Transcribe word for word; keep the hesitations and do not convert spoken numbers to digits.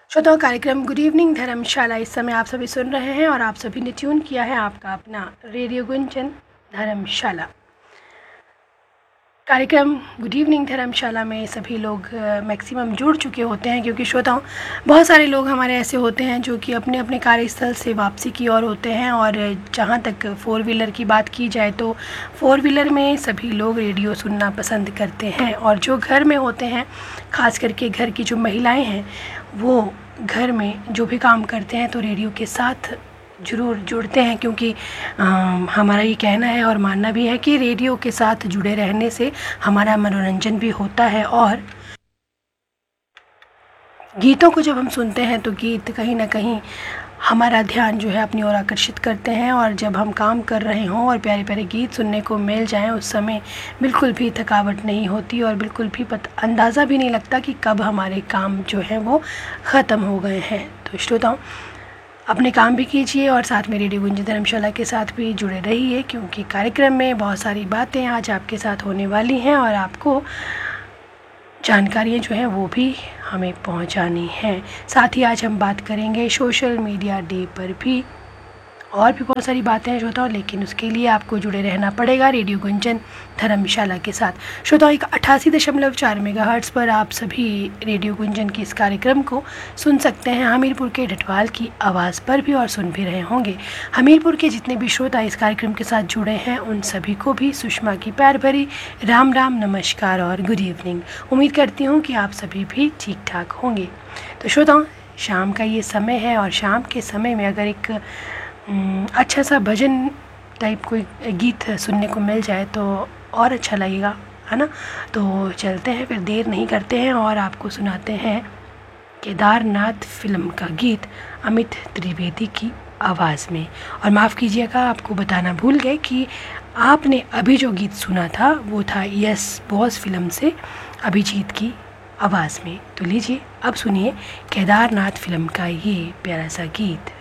श्रोताओं, कार्यक्रम good evening धर्मशाला इस समय आप सभी सुन रहे हैं और आप सभी ने ट्यून किया है आपका अपना रेडियो गुंजन धर्मशाला। कार्यक्रम गुड इवनिंग धर्मशाला में सभी लोग मैक्सिमम जुड़ चुके होते हैं, क्योंकि श्रोताओं बहुत सारे लोग हमारे ऐसे होते हैं जो कि अपने अपने कार्यस्थल से वापसी की ओर होते हैं। और जहाँ तक फ़ोर व्हीलर की बात की जाए तो फ़ोर व्हीलर में सभी लोग रेडियो सुनना पसंद करते हैं। और जो घर में होते हैं, ख़ास करके घर की जो महिलाएं हैं, वो घर में जो भी काम करते हैं तो रेडियो के साथ ज़रूर जुड़ते हैं, क्योंकि आ, हमारा ये कहना है और मानना भी है कि रेडियो के साथ जुड़े रहने से हमारा मनोरंजन भी होता है। और गीतों को जब हम सुनते हैं तो गीत कहीं ना कहीं हमारा ध्यान जो है अपनी ओर आकर्षित करते हैं। और जब हम काम कर रहे हों और प्यारे प्यारे गीत सुनने को मिल जाएं, उस समय बिल्कुल भी थकावट नहीं होती और बिल्कुल भी पता अंदाज़ा भी नहीं लगता कि कब हमारे काम जो हैं वो ख़त्म हो गए हैं। तो श्रोताओं, अपने काम भी कीजिए और साथ में रेडियो गुंजन धर्मशाला के साथ भी जुड़े रहिए, क्योंकि कार्यक्रम में बहुत सारी बातें आज आपके साथ होने वाली हैं और आपको जानकारियाँ जो हैं वो भी हमें पहुंचानी हैं। साथ ही आज हम बात करेंगे सोशल मीडिया डे पर भी, और भी बहुत सारी बातें हैं श्रोताओं, लेकिन उसके लिए आपको जुड़े रहना पड़ेगा रेडियो गुंजन धर्मशाला के साथ। श्रोताओं, एक अट्ठासी दशमलव चार मेगाहर्ट्ज़ पर आप सभी रेडियो गुंजन के इस कार्यक्रम को सुन सकते हैं, हमीरपुर के ढटवाल की आवाज़ पर भी, और सुन भी रहे होंगे। हमीरपुर के जितने भी श्रोता इस कार्यक्रम के साथ जुड़े हैं उन सभी को भी सुषमा की प्यार भरी राम राम, नमस्कार और गुड इवनिंग। उम्मीद करती हूँ कि आप सभी भी ठीक ठाक होंगे। तो श्रोताओं, शाम का ये समय है और शाम के समय में अगर एक अच्छा सा भजन टाइप कोई गीत सुनने को मिल जाए तो और अच्छा लगेगा, है ना। तो चलते हैं, फिर देर नहीं करते हैं और आपको सुनाते हैं केदारनाथ फिल्म का गीत अमित त्रिवेदी की आवाज़ में। और माफ़ कीजिएगा, आपको बताना भूल गए कि आपने अभी जो गीत सुना था वो था यस बॉस फिल्म से अभिजीत की आवाज़ में। तो लीजिए अब सुनिए केदारनाथ फिल्म का ये प्यारा सा गीत।